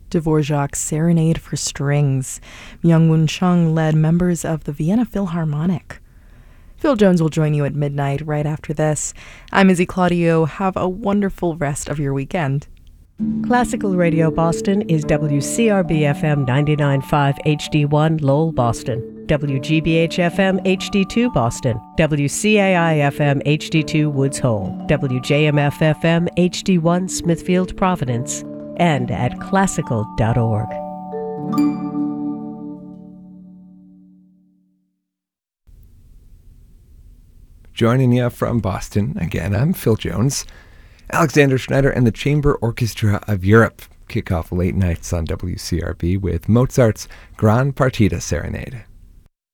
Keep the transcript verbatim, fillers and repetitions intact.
Dvorak's Serenade for Strings. Myung-Whun Chung led members of the Vienna Philharmonic. Phil Jones will join you at midnight right after this. I'm Izzy Claudio. Have a wonderful rest of your weekend. Classical Radio Boston is W C R B F M ninety-nine point five H D one Lowell, Boston, W G B H F M H D two Boston, W C A I F M H D two Woods Hole, W J M F F M H D one Smithfield, Providence, and at classical dot org. Joining you from Boston, again, I'm Phil Jones. Alexander Schneider and the Chamber Orchestra of Europe kick off late nights on W C R B with Mozart's Gran Partita Serenade.